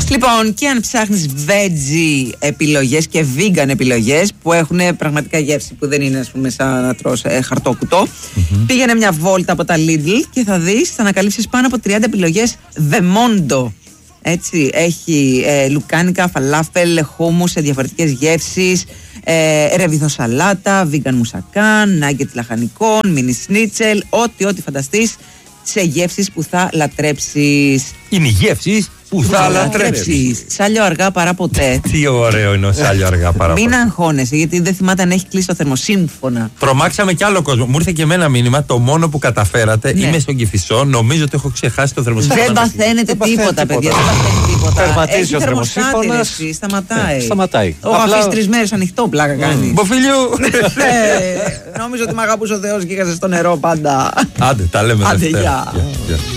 Λοιπόν, και αν ψάχνεις veggie επιλογές και vegan επιλογές που έχουν πραγματικά γεύση που δεν είναι, ας πούμε, σαν να τρως χαρτόκουτο, πήγαινε μια βόλτα από τα Lidl και θα δεις, θα ανακαλύψεις πάνω από 30 επιλογές The Mondo. Έτσι, έχει λουκάνικα, φαλάφελ, χούμους σε διαφορετικές γεύσεις, ρεβιθοσαλάτα, vegan μουσακάν, νάγκετ λαχανικών, μίνι σνίτσελ, ό,τι φανταστείς, σε γεύσεις που θα λατρέψεις. Είναι οι γεύσεις που θα λατρέψεις. Σάλιο αργά παρά ποτέ. Τι ωραίο είναι ο σάλιο αργά παρά ποτέ. Μην αγχώνεσαι, γιατί δεν θυμάται αν έχει κλείσει το θερμοσύμφωνα. Τρομάξαμε κι άλλο κόσμο. Μου ήρθε και εμένα μήνυμα. Το μόνο που καταφέρατε, είμαι στον Κηφισό. Νομίζω ότι έχω ξεχάσει το θερμοσύμφωνα. Δεν παθαίνετε τίποτα, παιδιά. Δεν παθαίνει τίποτα. Περπατήσει ο θερμοσύμφωνας. Σταματάει. Ο αφήσει 3 μέρες ανοιχτό, πλάκα κάνει. Μποφιλιού! Νόμιζα ότι μ' αγαπούσε ο Θεός και είχα στο νερό πάντα. Άντε, τα λέμε. Άντε, γεια.